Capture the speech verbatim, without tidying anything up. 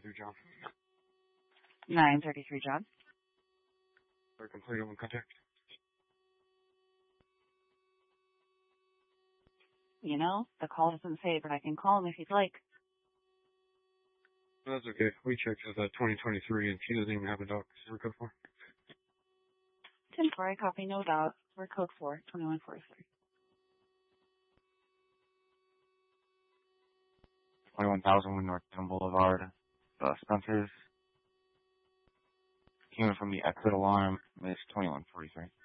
thirty-three, John. nine thirty-three, John. For complete on contact. You know, the call doesn't say, but I can call him if you'd like. No, that's okay. We checked as a twenty twenty-three, and she doesn't even have a doc. We're code four. ten four, I copy, no doubt. We're code four, twenty-one forty-three. twenty-one thousand North Town Boulevard, uh, Spencer's. Came in from the exit alarm, Miss twenty-one forty-three.